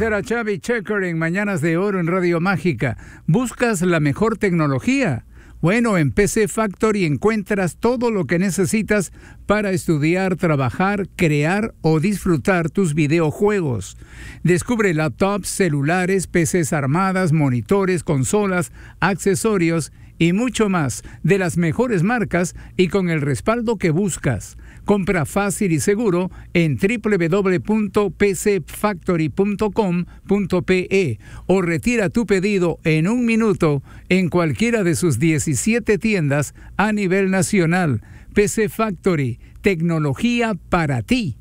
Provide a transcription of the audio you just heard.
Era Xavi Checker en Mañanas de Oro en Radio Mágica. ¿Buscas la mejor tecnología? Bueno, en PC Factory encuentras todo lo que necesitas para estudiar, trabajar, crear o disfrutar tus videojuegos. Descubre laptops, celulares, PCs armadas, monitores, consolas, accesorios y mucho más de las mejores marcas y con el respaldo que buscas. Compra fácil y seguro en www.pcfactory.com.pe o retira tu pedido en 1 minuto en cualquiera de sus 17 tiendas a nivel nacional. PC Factory, tecnología para ti.